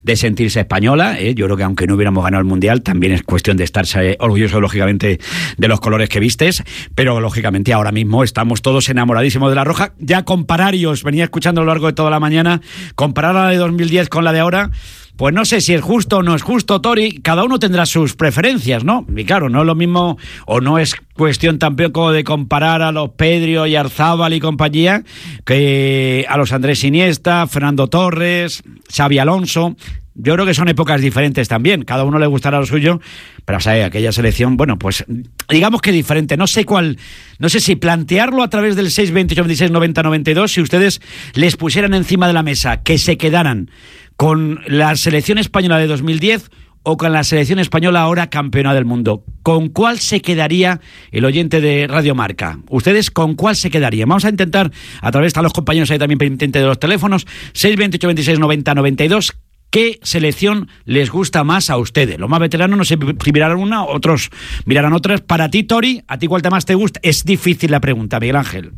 de sentirse española, yo creo que aunque no hubiéramos ganado el Mundial, también es cuestión de estarse orgulloso, lógicamente, de los colores que vistes, pero lógicamente ahora mismo estamos todos enamoradísimos de la roja. Ya comparar, y os venía escuchando a lo largo de toda la mañana, comparar a la de 2010 con la de ahora, pues no sé si es justo o no es justo, Tori, cada uno tendrá sus preferencias, ¿no? Y claro, no es lo mismo, o no es cuestión tampoco de comparar a los Pedri y Arzábal y compañía, que a los Andrés Iniesta, Fernando Torres, Xabi Alonso. Yo creo que son épocas diferentes también, cada uno le gustará lo suyo, pero o sea, aquella selección, bueno, pues digamos que diferente. No sé si plantearlo a través del 628 26 90 92, si ustedes les pusieran encima de la mesa que se quedaran con la selección española de 2010 o con la selección española ahora campeona del mundo. ¿Con cuál se quedaría el oyente de Radio Marca? ¿Ustedes con cuál se quedarían? Vamos a intentar, a través de los compañeros ahí también pendientes de los teléfonos, 628 26 90 92, ¿qué selección les gusta más a ustedes? Los más veteranos no sé si mirarán una, otros mirarán otras. Para ti, Tori, ¿a ti cuál más te gusta? Es difícil la pregunta, Miguel Ángel.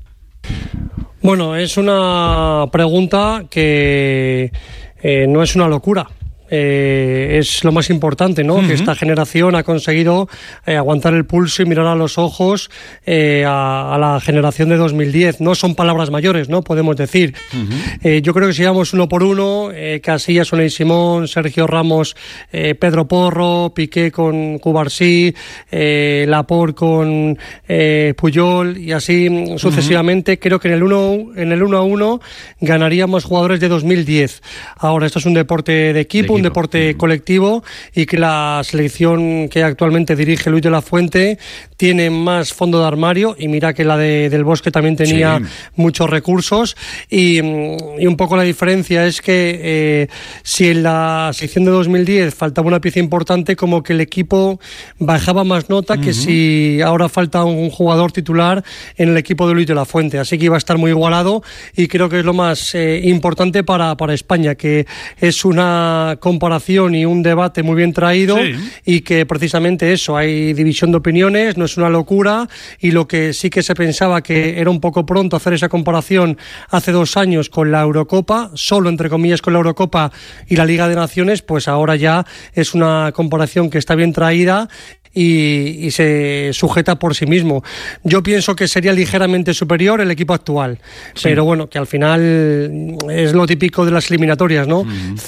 Bueno, es una pregunta que no es una locura. Es lo más importante, ¿no? Uh-huh. Que esta generación ha conseguido aguantar el pulso y mirar a los ojos a la generación de 2010. No son palabras mayores, ¿no? Podemos decir. Uh-huh. Yo creo que si vamos uno por uno, Casillas, Unai Simón, Sergio Ramos, Pedro Porro, Piqué con Cubarsí, Laporte con Puyol y así sucesivamente. Uh-huh. Creo que en el 1-1 ganaríamos jugadores de 2010. Ahora, esto es un deporte de equipo, un deporte colectivo, y que la selección que actualmente dirige Luis de la Fuente tiene más fondo de armario, y mira que la del Bosque también tenía muchos recursos, y un poco la diferencia es que si en la selección de 2010 faltaba una pieza importante, como que el equipo bajaba más nota que si ahora falta un jugador titular en el equipo de Luis de la Fuente, así que iba a estar muy igualado, y creo que es lo más importante para España, que es una comparación y un debate muy bien traído, y que precisamente eso, hay división de opiniones, no es una locura, y lo que sí que se pensaba que era un poco pronto hacer esa comparación hace 2 años con la Eurocopa, solo entre comillas con la Eurocopa y la Liga de Naciones, pues ahora ya es una comparación que está bien traída y se sujeta por sí mismo. Yo pienso que sería ligeramente superior el equipo actual, pero bueno, que al final es lo típico de las eliminatorias, ¿no?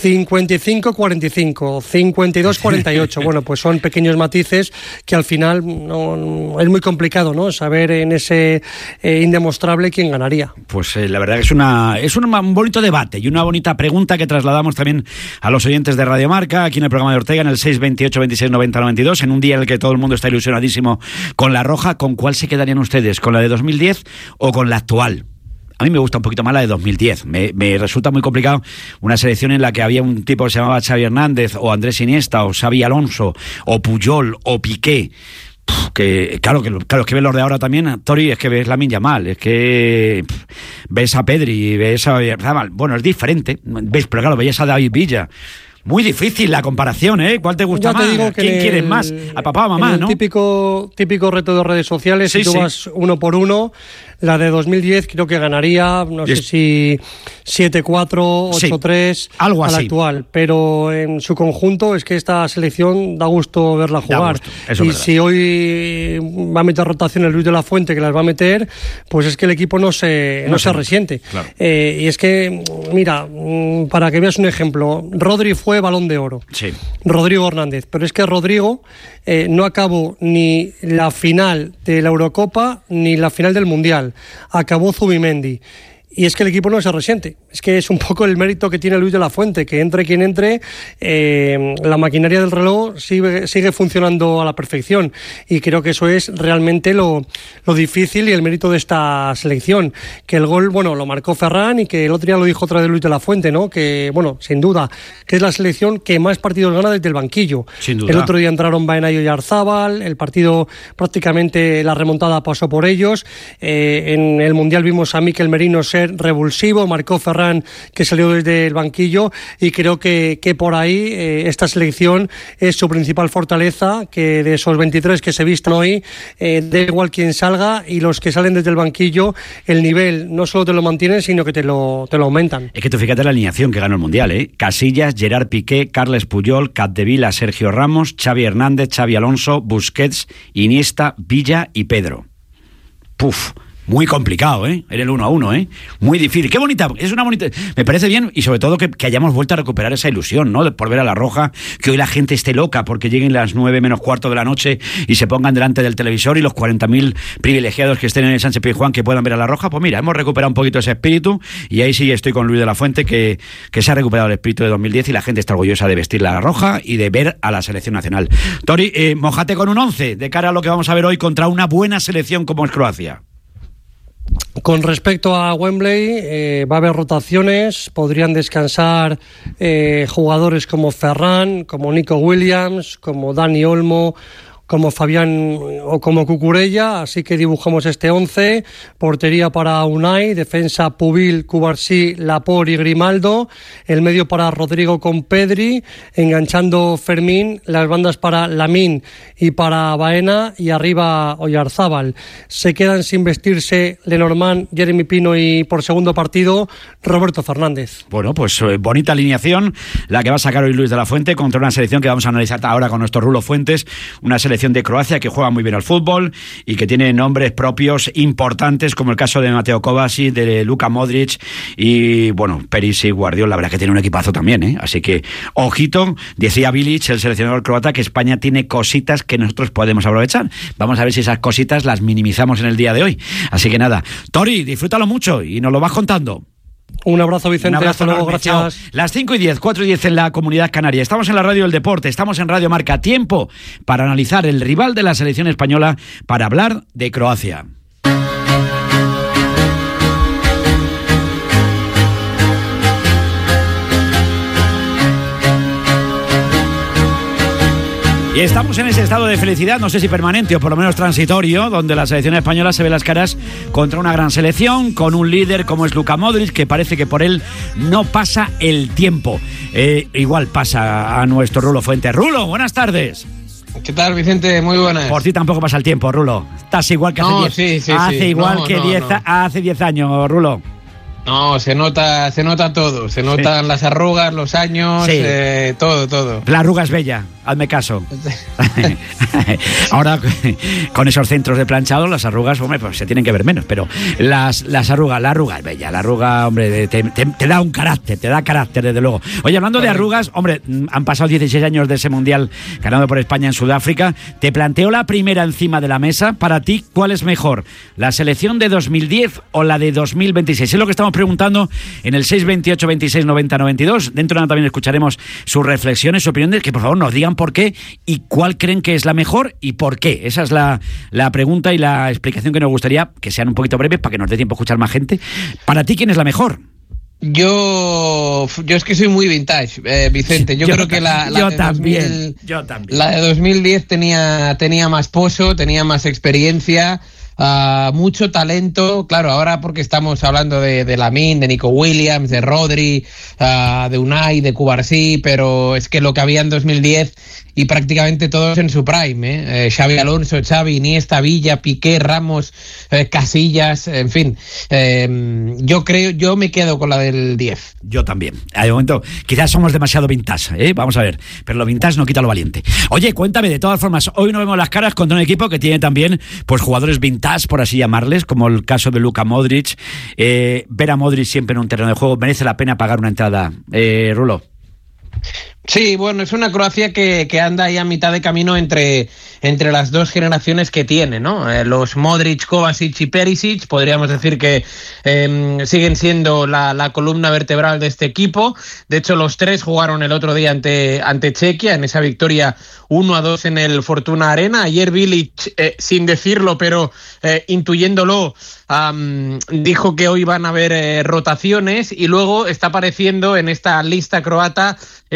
55-45, 52-48, bueno, pues son pequeños matices que al final no, es muy complicado, ¿no? Saber en ese indemostrable quién ganaría. Pues la verdad que es un bonito debate y una bonita pregunta que trasladamos también a los oyentes de Radio Marca, aquí en el programa de Ortega, en el 628 26 90 92, en un día en el que todo el mundo está ilusionadísimo con la roja. ¿Con cuál se quedarían ustedes? ¿Con la de 2010 o con la actual? A mí me gusta un poquito más la de 2010. Me resulta muy complicado una selección en la que había un tipo que se llamaba Xavi Hernández, o Andrés Iniesta, o Xabi Alonso, o Puyol, o Piqué. Que claro, es que ves los de ahora también, Tori, es que ves Lamine Yamal, es que ves a Pedri, ves a... Bueno, es diferente, ves, pero claro, veías a David Villa. Muy difícil la comparación, ¿eh? ¿Cuál te gusta más? ¿Quién quieres más? ¿A papá o mamá, no? Típico reto de redes sociales, si tú vas uno por uno, la de 2010 creo que ganaría, no sé si 7-4, 8-3 algo así, a la actual, pero en su conjunto es que esta selección da gusto verla jugar. Y si hoy va a meter rotaciones Luis de la Fuente, que las va a meter, pues es que el equipo no se resiente. Claro. Y es que, mira, para que veas un ejemplo, Rodri fue Balón de Oro. Sí. Rodrigo Hernández. Pero es que Rodrigo no acabó ni la final de la Eurocopa ni la final del Mundial. Acabó Zubimendi. Y es que el equipo no se resiente. Es que es un poco el mérito que tiene Luis de la Fuente, que entre quien entre, la maquinaria del reloj sigue funcionando a la perfección. Y creo que eso es realmente lo difícil y el mérito de esta selección. Que el gol, bueno, lo marcó Ferran, y que el otro día lo dijo otra vez Luis de la Fuente, ¿no? Que, bueno, sin duda, que es la selección que más partidos gana desde el banquillo. Sin duda. El otro día entraron Baenayo y Arzábal, el partido prácticamente la remontada pasó por ellos. En el Mundial vimos a Mikel Merino ser ser revulsivo. Marcó Ferran, que salió desde el banquillo, y creo que por ahí esta selección es su principal fortaleza, que de esos 23 que se vistan hoy, da igual quién salga, y los que salen desde el banquillo, el nivel no solo te lo mantienen, sino que te lo aumentan. Es que tú fíjate la alineación que ganó el Mundial, ¿eh? Casillas, Gerard Piqué, Carles Puyol, Capdevila, Sergio Ramos, Xavi Hernández, Xavi Alonso, Busquets, Iniesta, Villa y Pedro. Puf. Muy complicado, ¿eh? En el 1-1, ¿eh? Muy difícil. Qué bonita, es una bonita... Me parece bien, y sobre todo que hayamos vuelto a recuperar esa ilusión, ¿no? Por ver a La Roja, que hoy la gente esté loca porque lleguen las 9 menos cuarto de la noche y se pongan delante del televisor, y los 40.000 privilegiados que estén en el Sánchez Pizjuán que puedan ver a La Roja. Pues mira, hemos recuperado un poquito ese espíritu, y ahí sí estoy con Luis de la Fuente, que se ha recuperado el espíritu de 2010 y la gente está orgullosa de vestir La Roja y de ver a la selección nacional. Tori, mójate con un 11 de cara a lo que vamos a ver hoy contra una buena selección como es Croacia. Con respecto a Wembley, va a haber rotaciones, podrían descansar jugadores como Ferran, como Nico Williams, como Dani Olmo, como Fabián o como Cucurella, así que dibujamos este 11, portería para Unai, defensa Pubil, Cubarsí, Laporte y Grimaldo, el medio para Rodrigo con Pedri, enganchando Fermín, las bandas para Lamine y para Baena, y arriba Oyarzábal. Se quedan sin vestirse Lenormand, Jeremy Pino y por segundo partido Roberto Fernández. Bueno, pues bonita alineación la que va a sacar hoy Luis de la Fuente contra una selección que vamos a analizar ahora con nuestro Rulo Fuentes, una selección de Croacia que juega muy bien al fútbol y que tiene nombres propios importantes, como el caso de Mateo Kovacic, de Luka Modric y, bueno, Perisic, Guardiola. La verdad que tiene un equipazo también, ¿eh? Así que, ojito, decía Bilic, el seleccionador croata, que España tiene cositas que nosotros podemos aprovechar. Vamos a ver si esas cositas las minimizamos en el día de hoy. Así que nada, Tori, disfrútalo mucho y nos lo vas contando. Un abrazo, Vicente. Un abrazo, hasta luego, gracias. gracias. Chao. Las 5:10, 4:10 en la Comunidad Canaria. Estamos en la Radio del Deporte, estamos en Radio Marca. Tiempo para analizar el rival de la selección española, para hablar de Croacia. Y estamos en ese estado de felicidad, no sé si permanente o por lo menos transitorio, donde la selección española se ve las caras contra una gran selección, con un líder como es Luka Modric, que parece que por él no pasa el tiempo. Igual pasa a nuestro Rulo Fuentes. Rulo, buenas tardes. ¿Qué tal, Vicente? Muy buenas. Por ti tampoco pasa el tiempo, Rulo. Estás igual que hace 10 años, Rulo. No, se nota todo, se notan las arrugas, los años, sí. Todo. La arruga es bella, hazme caso. Ahora, con esos centros de planchado, las arrugas, hombre, pues se tienen que ver menos, pero las arrugas, la arruga es bella, la arruga, hombre, te da un carácter, te da carácter, desde luego. Oye, hablando de arrugas, hombre, han pasado 16 años de ese Mundial ganado por España en Sudáfrica, te planteo la primera encima de la mesa. Para ti, ¿cuál es mejor? ¿La selección de 2010 o la de 2026? Es lo que estamos preguntando en el 628 26 90 92. Dentro de nada también escucharemos sus reflexiones, sus opiniones, que por favor nos digan por qué y cuál creen que es la mejor y por qué. Esa es la pregunta y la explicación que nos gustaría que sean un poquito breves para que nos dé tiempo a escuchar más gente. Para ti, ¿quién es la mejor? Yo es que soy muy vintage, Vicente. Yo creo que la de también. La de 2010 tenía más pozo, tenía más experiencia. Mucho talento, claro, ahora porque estamos hablando de Lamine, de Nico Williams, de Rodri, de Unai, de Cubarsí, pero es que lo que había en 2010 y prácticamente todos en su prime, Xavi Alonso, Xavi, Iniesta, Villa, Piqué, Ramos, Casillas, en fin, yo me quedo con la del 10. Yo también. De momento, quizás somos demasiado vintage, vamos a ver, pero lo vintage no quita lo valiente. Oye, cuéntame, de todas formas, hoy nos vemos las caras contra un equipo que tiene también, pues, jugadores vintage, por así llamarles, como el caso de Luka Modric. Ver a Modric siempre en un terreno de juego, merece la pena pagar una entrada. Rulo. Sí, bueno, es una Croacia que anda ahí a mitad de camino entre las dos generaciones que tiene, ¿no? Los Modric, Kovacic y Perisic, podríamos decir que siguen siendo la columna vertebral de este equipo. De hecho, los tres jugaron el otro día ante Chequia, en esa victoria 1-2 en el Fortuna Arena. Ayer Bilic, sin decirlo, pero intuyéndolo, dijo que hoy van a haber rotaciones, y luego está apareciendo en esta lista croata esta nueva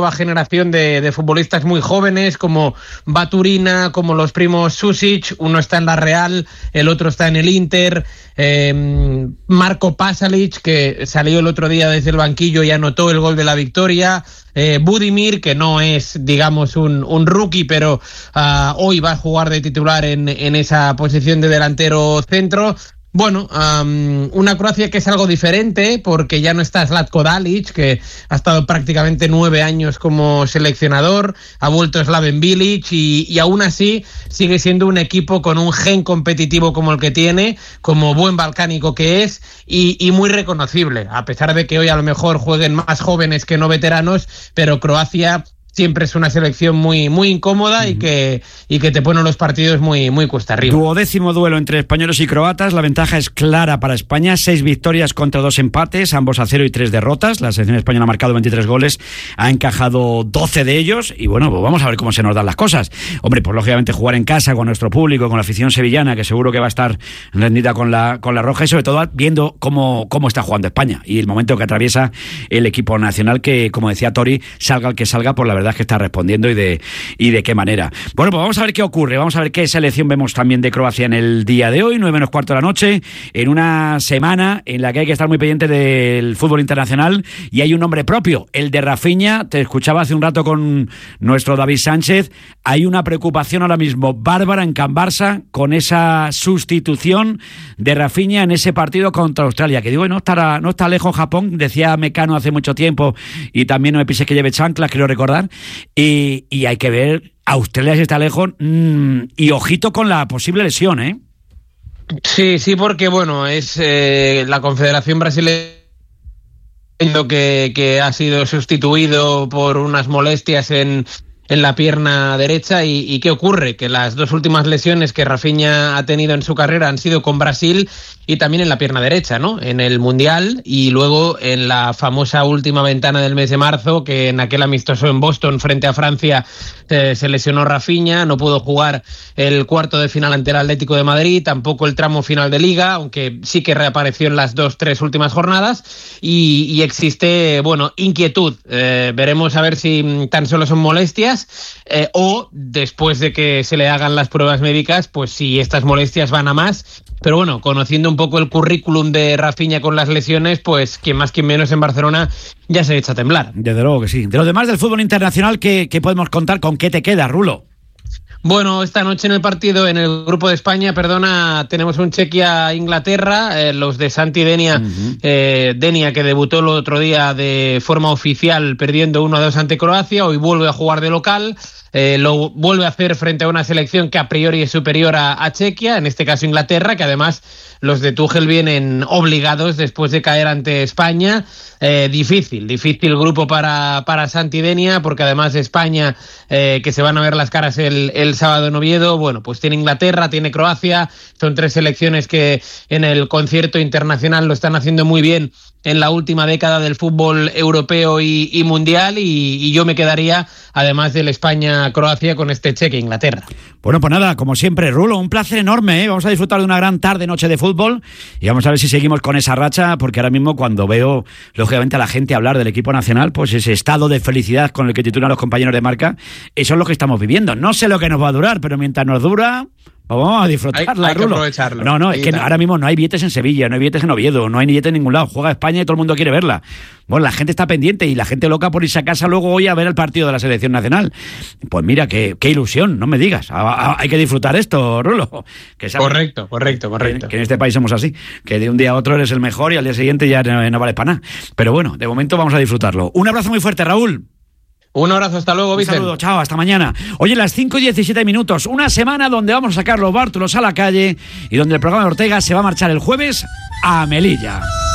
nueva generación de futbolistas muy jóvenes, como Baturina, como los primos Susic, uno está en la Real, el otro está en el Inter, Marko Pasalic, que salió el otro día desde el banquillo y anotó el gol de la victoria, Budimir, que no es, digamos, un rookie, pero hoy va a jugar de titular en esa posición de delantero centro. Bueno, una Croacia que es algo diferente, porque ya no está Zlatko Dalic, que ha estado prácticamente 9 años como seleccionador, ha vuelto Slaven Bilic y aún así sigue siendo un equipo con un gen competitivo como el que tiene, como buen balcánico que es y muy reconocible, a pesar de que hoy a lo mejor jueguen más jóvenes que no veteranos, pero Croacia siempre es una selección muy, muy incómoda y que te pone los partidos muy, muy cuesta arriba. 12º duelo entre españoles y croatas. La ventaja es clara para España. 6 victorias contra 2 empates, ambos a 0 y 3 derrotas. La selección española ha marcado 23 goles, ha encajado 12 de ellos. Y bueno, pues vamos a ver cómo se nos dan las cosas. Hombre, pues lógicamente jugar en casa con nuestro público, con la afición sevillana, que seguro que va a estar rendida con la roja, y sobre todo viendo cómo está jugando España y el momento que atraviesa el equipo nacional, que, como decía Tori, salga el que salga, pues la verdad es que está respondiendo y de qué manera. Bueno, pues vamos a ver qué ocurre, vamos a ver qué selección vemos también de Croacia en el día de hoy, 9:15 de la noche, en una semana en la que hay que estar muy pendiente del fútbol internacional, y hay un nombre propio, el de Rafinha. Te escuchaba hace un rato con nuestro David Sánchez. Hay una preocupación ahora mismo bárbara en Can Barça con esa sustitución de Rafinha en ese partido contra Australia, que digo, no está lejos Japón, decía Mecano hace mucho tiempo, y también no me pises que lleve chanclas, quiero recordar. Y hay que ver, Australia si está lejos, y ojito con la posible lesión, ¿eh? Sí, porque bueno, es la Confederación Brasileña que ha sido sustituido por unas molestias en la pierna derecha. ¿Y qué ocurre? Que las 2 últimas lesiones que Rafinha ha tenido en su carrera han sido con Brasil y también en la pierna derecha, ¿no? En el Mundial y luego en la famosa última ventana del mes de marzo, que en aquel amistoso en Boston frente a Francia se lesionó Rafinha, no pudo jugar el cuarto de final ante el Atlético de Madrid, tampoco el tramo final de Liga, aunque sí que reapareció en las 2-3 últimas jornadas y existe, bueno, inquietud. Veremos a ver si tan solo son molestias o después de que se le hagan las pruebas médicas, pues si estas molestias van a más. Pero bueno, conociendo un poco el currículum de Rafinha con las lesiones, pues quien más, quien menos en Barcelona ya se echa a temblar. Desde luego que sí. De lo demás del fútbol internacional, ¿qué podemos contar? ¿Con qué te queda, Rulo? Bueno, esta noche en el partido, en el grupo de España, tenemos un Chequia-Inglaterra, los de Santi Denia, Denia, que debutó el otro día de forma oficial perdiendo 1-2 ante Croacia, hoy vuelve a jugar de local. Lo vuelve a hacer frente a una selección que a priori es superior a Chequia, en este caso Inglaterra, que además los de Tuchel vienen obligados después de caer ante España. Difícil grupo para Santi Denia, porque además de España, que se van a ver las caras el sábado en Oviedo, bueno, pues tiene Inglaterra, tiene Croacia, son 3 selecciones que en el concierto internacional lo están haciendo muy bien en la última década del fútbol europeo y mundial, y yo me quedaría, además del España-Croacia, con este Chequia-Inglaterra. Bueno, pues nada, como siempre, Rulo, un placer enorme, ¿eh? Vamos a disfrutar de una gran noche de fútbol y vamos a ver si seguimos con esa racha, porque ahora mismo cuando veo, lógicamente, a la gente hablar del equipo nacional, pues ese estado de felicidad con el que titulan los compañeros de marca, eso es lo que estamos viviendo. No sé lo que nos va a durar, pero mientras nos dura, vamos a disfrutarla, hay que aprovecharlo. No, es que ahora mismo no hay billetes en Sevilla, no hay billetes en Oviedo, no hay billetes en ningún lado. Juega España y todo el mundo quiere verla. Bueno, la gente está pendiente y la gente loca por irse a casa luego hoy a ver el partido de la selección nacional. Pues mira, qué ilusión, no me digas. Hay que disfrutar esto, Rulo. Correcto. Que en este país somos así, que de un día a otro eres el mejor y al día siguiente ya no vales para nada. Pero bueno, de momento vamos a disfrutarlo. Un abrazo muy fuerte, Raúl. Un abrazo, hasta luego, Vicente. Un saludo, chao, hasta mañana. Oye, las 5:17, una semana donde vamos a sacar los bártulos a la calle y donde el programa de Ortega se va a marchar el jueves a Melilla.